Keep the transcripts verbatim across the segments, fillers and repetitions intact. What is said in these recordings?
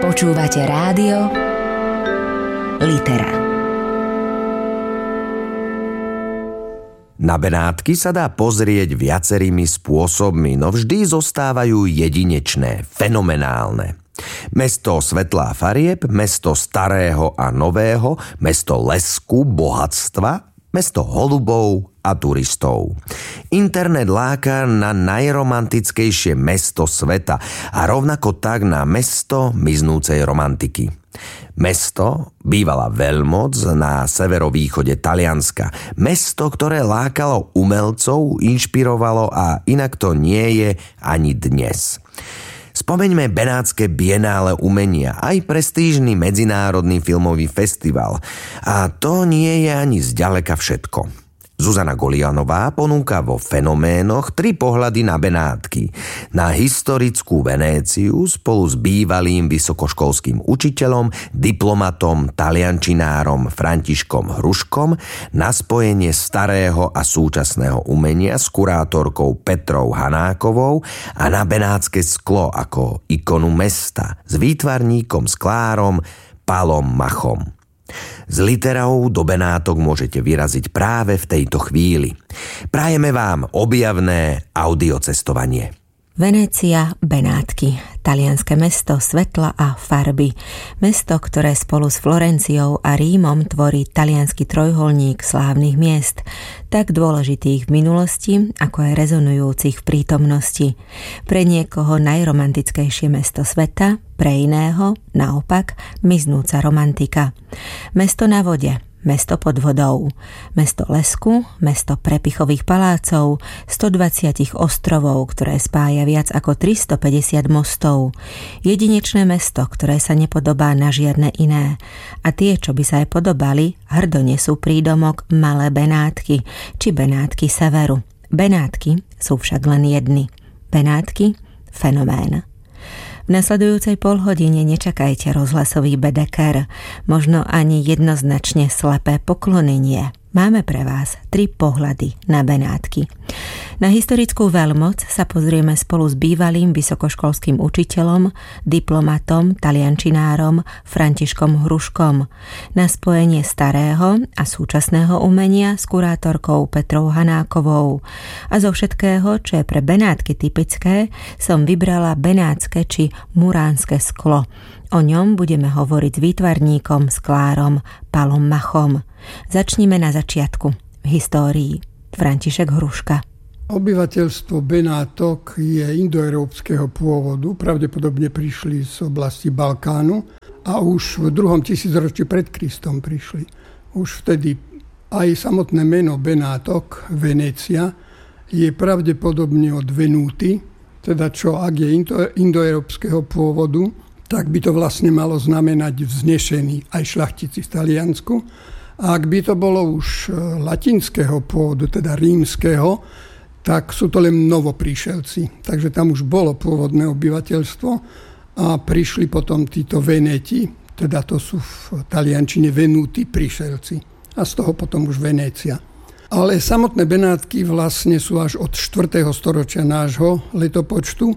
Počúvate rádio Litera. Na Benátky sa dá pozrieť viacerými spôsobmi, no vždy zostávajú jedinečné, fenomenálne. Mesto svetla a farieb, mesto starého a nového, mesto lesku, bohatstva, mesto holubov a turistov. Internet láka na najromantickejšie mesto sveta a rovnako tak na mesto miznúcej romantiky. Mesto bývala veľmoc na severovýchode Talianska. Mesto, ktoré lákalo umelcov, inšpirovalo a inak to nie je ani dnes. Spomeňme Benátske bienále umenia, aj prestížny medzinárodný filmový festival. A to nie je ani zďaleka všetko. Zuzana Golianová ponúka vo Fenoménoch tri pohľady na Benátky. Na historickú Venéciu spolu s bývalým vysokoškolským učiteľom, diplomatom, taliančinárom Františkom Hruškom, na spojenie starého a súčasného umenia s kurátorkou Petrou Hanákovou a na benátske sklo ako ikonu mesta s výtvarníkom sklárom Palom Machom. S literou do Benátok môžete vyraziť práve v tejto chvíli. Prajeme vám objavné audiocestovanie. Venécia, Benátky, talianske mesto svetla a farby. Mesto, ktoré spolu s Florenciou a Rímom tvorí taliansky trojuholník slávnych miest, tak dôležitých v minulosti, ako aj rezonujúcich v prítomnosti. Pre niekoho najromantickejšie mesto sveta, pre iného, naopak, miznúca romantika. Mesto na vode, mesto pod vodou, mesto lesku, mesto prepichových palácov, stodvadsať ostrovov, ktoré spája viac ako tristopäťdesiat mostov. Jedinečné mesto, ktoré sa nepodobá na žiadne iné. A tie, čo by sa aj podobali, hrdo nesú prídomok Malé Benátky, či Benátky severu. Benátky sú však len jedny. Benátky, fenomén. V nasledujúcej polhodine nečakajte rozhlasový bedeker, možno ani jednoznačne slepé poklonenie. Máme pre vás tri pohľady na Benátky. Na historickú veľmoc sa pozrieme spolu s bývalým vysokoškolským učiteľom, diplomatom, taliančinárom Františkom Hruškom. Na spojenie starého a súčasného umenia s kurátorkou Petrou Hanákovou. A zo všetkého, čo je pre Benátky typické, som vybrala benátske či muránske sklo. O ňom budeme hovoriť s výtvarníkom, sklárom Palom Machom. Začnime na začiatku, v histórii. František Hruška. Obyvateľstvo Benátok je indoeurópskeho pôvodu, pravdepodobne prišli z oblasti Balkánu a už v druhom tisícročí pred Kristom prišli. Už vtedy aj samotné meno Benátok, Venécia, je pravdepodobne od Venúty, teda čo ak je indo- indoeurópskeho pôvodu, tak by to vlastne malo znamenať vznešený aj šľachtici v Taliansku. A ak by to bolo už latinského pôvodu, teda rímskeho, tak sú to len novopríšelci. Takže tam už bolo pôvodné obyvateľstvo a prišli potom títo Venéti, teda to sú v taliančine Venúti príšelci. A z toho potom už Venécia. Ale samotné Benátky vlastne sú až od štvrtého storočia nášho letopočtu,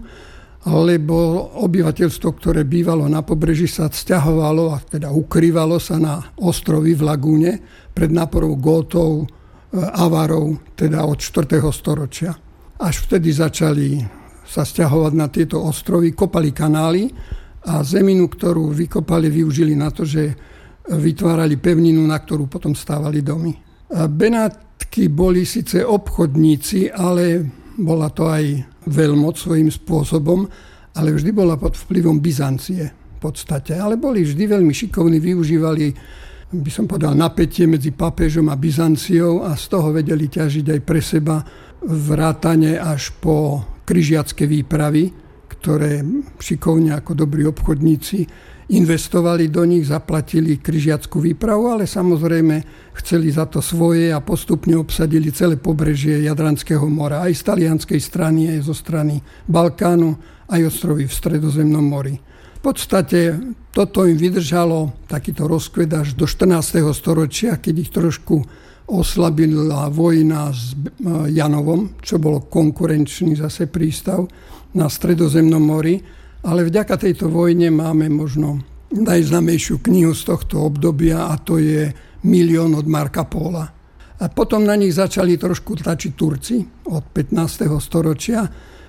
lebo obyvateľstvo, ktoré bývalo na pobreží, sa sťahovalo a teda ukrývalo sa na ostrovy v lagúne pred náporou Gótov, Avarov, teda od štvrtého storočia. Až vtedy začali sa sťahovať na tieto ostrovy, kopali kanály a zeminu, ktorú vykopali, využili na to, že vytvárali pevninu, na ktorú potom stávali domy. Benátky boli síce obchodníci, ale bola to aj veľmoc svojím spôsobom, ale vždy bola pod vplyvom Byzancie v podstate. Ale boli vždy veľmi šikovní, využívali, by som povedal, napätie medzi pápežom a Byzanciou a z toho vedeli ťažiť aj pre seba vrátane až po križiacké výpravy, ktoré šikovne ako dobrí obchodníci investovali do nich, zaplatili križiackú výpravu, ale samozrejme chceli za to svoje a postupne obsadili celé pobrežie Jadranského mora. Aj z talianskej strany, aj zo strany Balkánu, aj ostrovy v Stredozemnom mori. V podstate toto im vydržalo takýto rozkvet až do štrnásteho storočia, keď ich trošku oslabila vojna s Janovom, čo bolo konkurenčný zase prístav na Stredozemnom mori. Ale vďaka tejto vojne máme možno najznámejšiu knihu z tohto obdobia a to je Milión od Marca Pola. A potom na nich začali trošku tlačiť Turci od pätnásteho storočia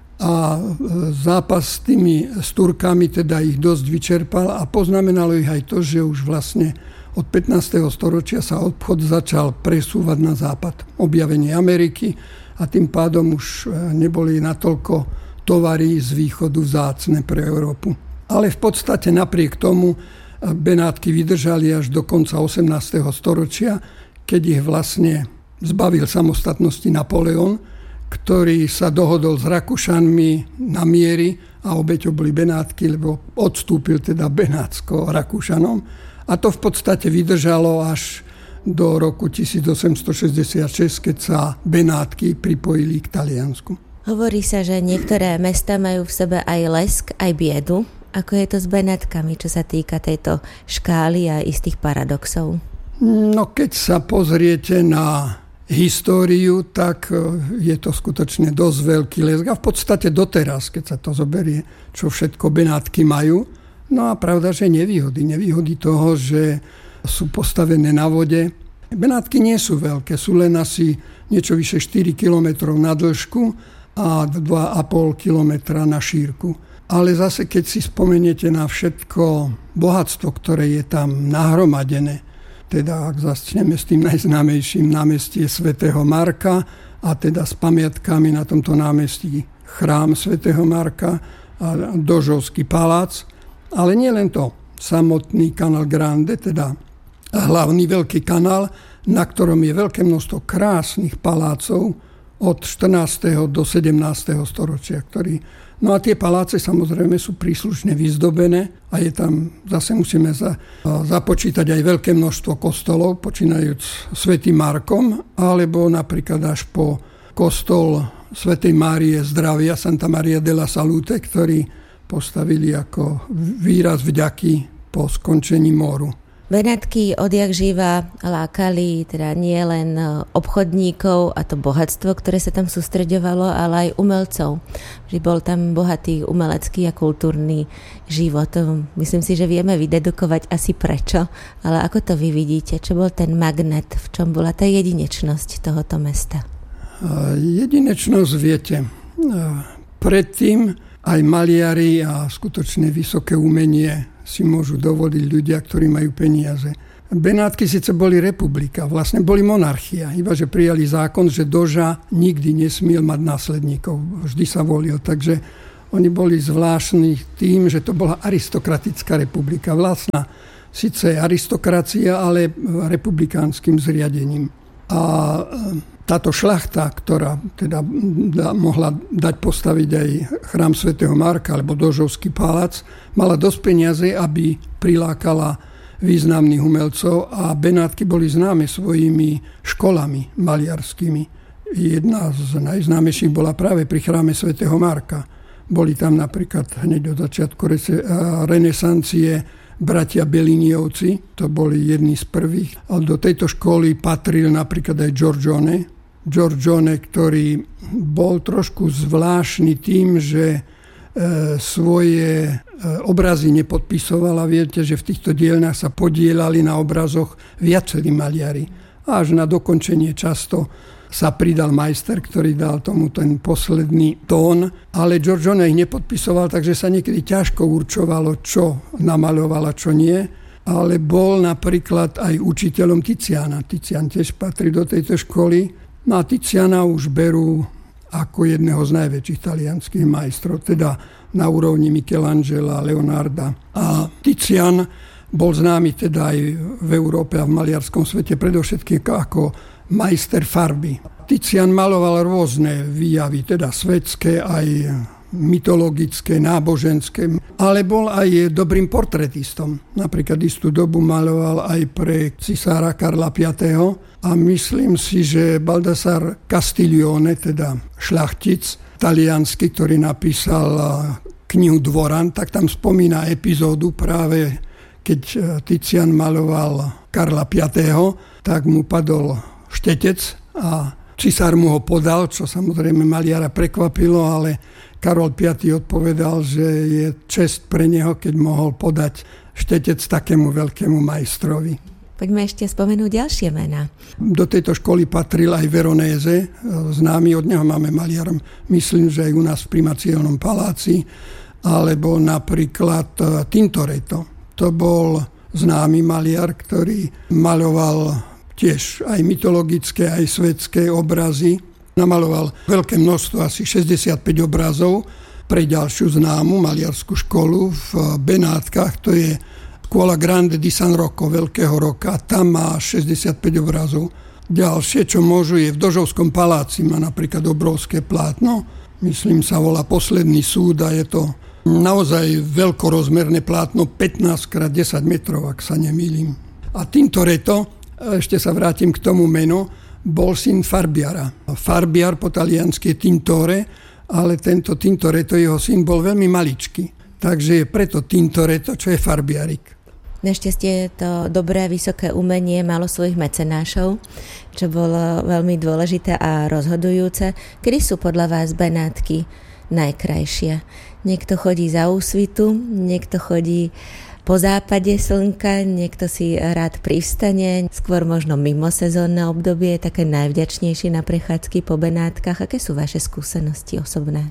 a zápas s tými s Turkami teda ich dosť vyčerpal a poznamenalo ich aj to, že už vlastne od pätnásteho storočia sa obchod začal presúvať na západ. Objavenie Ameriky a tým pádom už neboli natoľko tovary z východu vzácne pre Európu. Ale v podstate napriek tomu Benátky vydržali až do konca osemnásteho storočia, keď ich vlastne zbavil samostatnosti Napoleon, ktorý sa dohodol s Rakúšanmi na miery a obeťou boli Benátky, lebo odstúpil teda Benátsko Rakúšanom. A to v podstate vydržalo až do roku tisícosemstošesťdesiatšesť, keď sa Benátky pripojili k Taliansku. Hovorí sa, že niektoré mestá majú v sebe aj lesk, aj biedu. Ako je to s Benátkami, čo sa týka tejto škály a istých paradoxov? No keď sa pozriete na históriu, tak je to skutočne dosť veľký lesk. A v podstate doteraz, keď sa to zoberie, čo všetko Benátky majú. No a pravda, že nevýhody. Nevýhody toho, že sú postavené na vode. Benátky nie sú veľké, sú len asi niečo vyše štyri kilometre na dĺžku a dva a pol kilometra na šírku. Ale zase, keď si spomeniete na všetko bohatstvo, ktoré je tam nahromadené, teda ak začneme s tým najznámejším námestie svätého Marka a teda s pamiatkami na tomto námestí chrám svätého Marka a Dožovský palác, ale nie len to, samotný Canal Grande, teda hlavný veľký kanál, na ktorom je veľké množstvo krásnych palácov od štrnásteho do sedemnásteho storočia, ktorý... No a tie paláce samozrejme sú príslušne vyzdobené a je tam, zase musíme za, započítať aj veľké množstvo kostolov, počínajúc svätým Markom, alebo napríklad až po kostol svätej Márie zdravia, Santa Maria della Salute, ktorý postavili ako výraz vďaky po skončení moru. Benátky odjak živa lákali teda nie len obchodníkov a to bohatstvo, ktoré sa tam sústreďovalo, ale aj umelcov. Že bol tam bohatý umelecký a kultúrny život. Myslím si, že vieme vydedukovať asi prečo, ale ako to vy vidíte? Čo bol ten magnet? V čom bola tá jedinečnosť tohoto mesta? Jedinečnosť, viete, predtým aj maliari a skutočne vysoké umenie si môžu dovoliť ľudia, ktorí majú peniaze. Benátky síce boli republika, vlastne boli monarchia, iba že prijali zákon, že doža nikdy nesmiel mať následníkov, vždy sa volil, takže oni boli zvláštni tým, že to bola aristokratická republika, vlastná síce aristokracia, ale republikánskym zriadením. A táto šľachta, ktorá teda mohla dať postaviť aj chrám svätého Marka alebo Dožovský palác, mala dosť peniaze, aby prilákala významných umelcov a Benátky boli známe svojimi školami maliarskými. Jedna z najznámejších bola práve pri chráme svätého Marka. Boli tam napríklad hneď od začiatku renesancie bratia Beliniovci, to boli jedni z prvých. A do tejto školy patril napríklad aj Giorgione. Giorgione, ktorý bol trošku zvláštny tým, že e, svoje e, obrazy nepodpisoval a viete, že v týchto dielnách sa podielali na obrazoch viacerí maliari. Až na dokončenie často sa pridal majster, ktorý dal tomu ten posledný tón, ale Giorgione ich nepodpisoval, takže sa niekedy ťažko určovalo, čo namaľoval a čo nie, ale bol napríklad aj učiteľom Tiziana. Tizian tiež patrí do tejto školy. No a Tiziana už berú ako jedného z najväčších talianských majstrov, teda na úrovni Michelangela, Leonarda. A Tizian bol známy teda aj v Európe a v maliarskom svete predovšetkým ako majster farby. Tizian maloval rôzne výjavy, teda svetské, aj mytologické, náboženské, ale bol aj dobrým portretistom. Napríklad istú dobu maloval aj pre cisára Karla piateho. A myslím si, že Baldassar Castiglione, teda šľachtic taliansky, ktorý napísal knihu Dvoran, tak tam spomína epizódu práve, keď Tizian maloval Karla piateho, tak mu padol štetec a cisár mu ho podal, čo samozrejme maliara prekvapilo, ale Karol piaty odpovedal, že je česť pre neho, keď mohol podať štetec takému veľkému majstrovi. Poďme ešte spomenúť ďalšie mená. Do tejto školy patril aj Veronese, známy, od neho máme maliar, myslím, že aj u nás v Primaciálnom paláci, alebo napríklad Tintoretto. To bol známy maliar, ktorý maľoval tiež aj mytologické, aj svetské obrazy. Namaloval veľké množstvo, asi šesťdesiatpäť obrazov pre ďalšiu známu maliarskú školu v Benátkach. To je Scuola Grande di San Rocco, Veľkého roka. Tam má šesťdesiatpäť obrazov. Ďalšie, čo môžu, je v Dožovskom paláci. Má napríklad obrovské plátno. Myslím, sa volá Posledný súd a je to naozaj veľkorozmerné plátno, pätnásť krát desať metrov, ak sa nemýlim. A Tintoretto, ešte sa vrátim k tomu menu, bol syn farbiara. Farbiar po taliansky je Tintore, ale tento Tintoretto, jeho syn, bol veľmi maličký. Takže je preto Tintoretto, čo je farbiarik. Našťastie to dobré, vysoké umenie malo svojich mecenášov, čo bolo veľmi dôležité a rozhodujúce. Kedy sú podľa vás Benátky najkrajšie? Niekto chodí za úsvitu, niekto chodí po západe slnka, niekto si rád privstane, skôr možno mimo sezónne obdobie, také najvďačnejšie na prechádzky po Benátkach. Aké sú vaše skúsenosti osobné?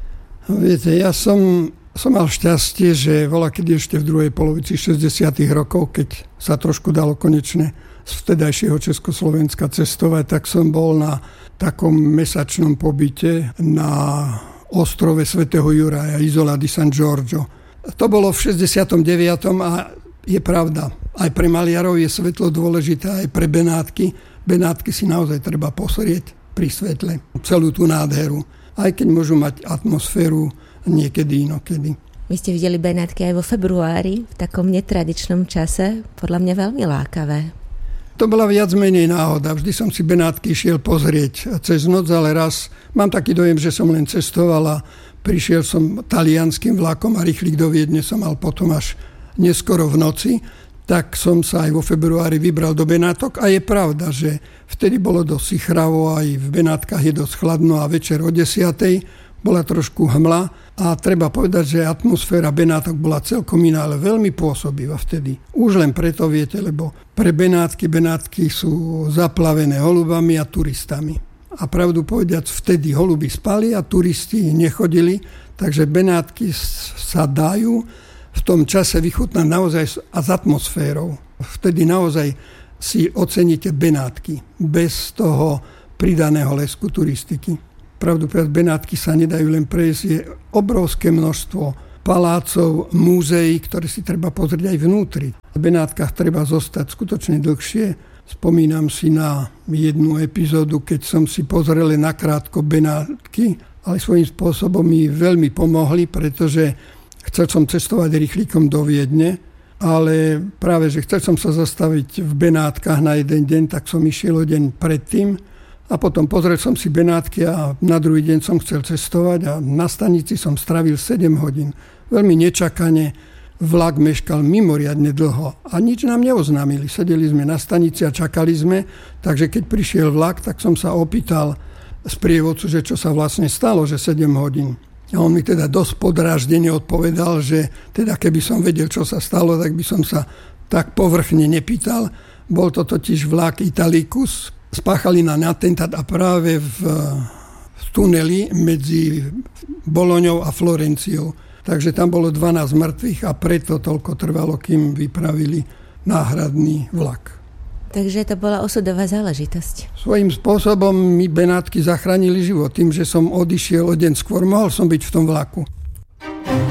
Viete, ja som... Som mal šťastie, že voľa kedy ešte v druhej polovici šesťdesiatych rokov, keď sa trošku dalo konečne z vtedajšieho Československa cestovať, tak som bol na takom mesačnom pobyte na ostrove svätého Juraja, Isola di San Giorgio. To bolo v šesťdesiatom deviatom a je pravda, aj pre maliarov je svetlo dôležité, aj pre Benátky. Benátky si naozaj treba posrieť pri svetle, celú tú nádheru, aj keď môžu mať atmosféru niekedy inokedy. Vy ste videli Benátky aj vo februári, v takom netradičnom čase, podľa mňa veľmi lákavé. To bola viac menej náhoda. Vždy som si Benátky šiel pozrieť cez noc, ale raz mám taký dojem, že som len cestoval a prišiel som talianským vlakom a rýchlik do Viedne som mal potom až neskoro v noci. Tak som sa aj vo februári vybral do Benátok a je pravda, že vtedy bolo dosť chravo, aj v Benátkach je dosť chladno a večer o desiatej bola trošku hmla a treba povedať, že atmosféra Benátok bola celkom iná, ale veľmi pôsobivá vtedy. Už len preto, viete, lebo pre Benátky, Benátky sú zaplavené holubami a turistami. A pravdu povediac, vtedy holuby spali a turisti nechodili, takže Benátky sa dajú v tom čase vychutnať naozaj a s atmosférou. Vtedy naozaj si oceníte Benátky bez toho pridaného lesku turistiky. Pravdu povedať, Benátky sa nedajú len prejsť. Je obrovské množstvo palácov, múzeí, ktoré si treba pozrieť aj vnútri. V Benátkach treba zostať skutočne dlhšie. Spomínam si na jednu epizódu, keď som si pozrel nakrátko Benátky, ale svojím spôsobom mi veľmi pomohli, pretože chcel som cestovať rýchlikom do Viedne, ale práve, že chcel som sa zastaviť v Benátkach na jeden deň, tak som išiel o deň predtým. A potom pozrel som si Benátky a na druhý deň som chcel cestovať a na stanici som stravil sedem hodín. Veľmi nečakane, vlak meškal mimoriadne dlho a nič nám neoznámili. Sedeli sme na stanici a čakali sme, takže keď prišiel vlak, tak som sa opýtal sprievodcu, že čo sa vlastne stalo, že sedem hodín. A on mi teda dosť podráždene odpovedal, že teda keby som vedel, čo sa stalo, tak by som sa tak povrchne nepýtal. Bol to totiž vlak Italicus. Spáchali na atentát a práve v, v tuneli medzi Boloňou a Florenciou. Takže tam bolo dvanásť mŕtvych a preto toľko trvalo, kým vypravili náhradný vlak. Takže to bola osudová záležitosť. Svojím spôsobom mi Benátky zachránili život tým, že som odišiel o deň skôr. Mohol som byť v tom vlaku.